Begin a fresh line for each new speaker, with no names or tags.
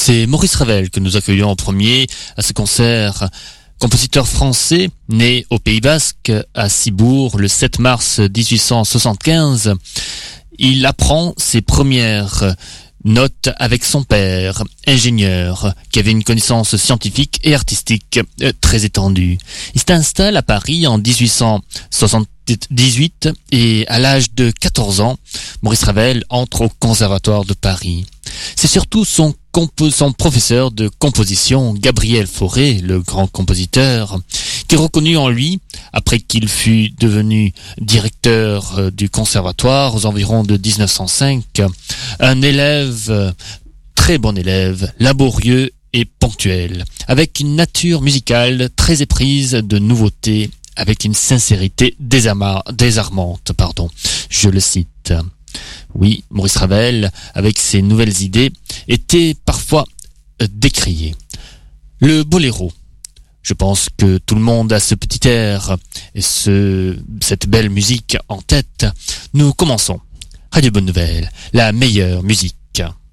C'est Maurice Ravel que nous accueillons en premier à ce concert. Compositeur français, né au Pays Basque, à Cibourg, le 7 mars 1875. Il apprend ses premières notes avec son père, ingénieur, qui avait une connaissance scientifique et artistique très étendue. Il s'installe à Paris en 1878 et à l'âge de 14 ans, Maurice Ravel entre au Conservatoire de Paris. C'est surtout son professeur de composition, Gabriel Fauré, le grand compositeur, qui reconnut en lui, après qu'il fut devenu directeur du conservatoire aux environs de 1905, un élève, très bon élève, laborieux et ponctuel, avec une nature musicale très éprise de nouveautés, avec une sincérité désarmante, je le cite. Oui, Maurice Ravel, avec ses nouvelles idées, était parfois décrié. Le boléro. Je pense que tout le monde a ce petit air et cette belle musique en tête. Nous commençons. Radio Bonne Nouvelle, la meilleure musique.